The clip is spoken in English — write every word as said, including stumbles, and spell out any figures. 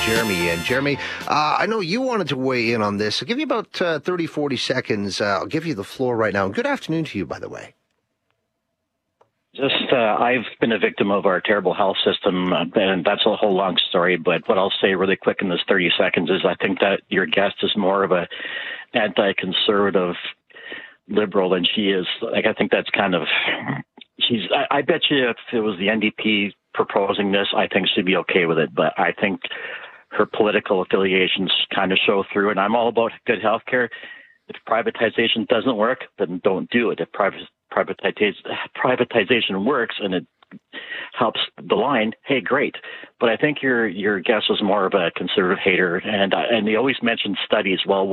Jeremy. And Jeremy, uh, I know you wanted to weigh in on this. I'll give you about uh, thirty, forty seconds. Uh, I'll give you the floor right now. And good afternoon to you, by the way. Just, uh, I've been a victim of our terrible health system, and that's a whole long story. But what I'll say really quick in this thirty seconds is I think that your guest is more of a anti-conservative liberal than she is. Like, I think that's kind of, she's, I, I bet you if it was the N D P proposing this, I think she'd be okay with it. But I think her political affiliations kind of show through, and I'm all about good health care. If privatization doesn't work, then don't do it. If private Privatization, privatization works and it helps the line, hey, great. But I think your your guess was more of a conservative hater, and uh, and they always mention studies. Well,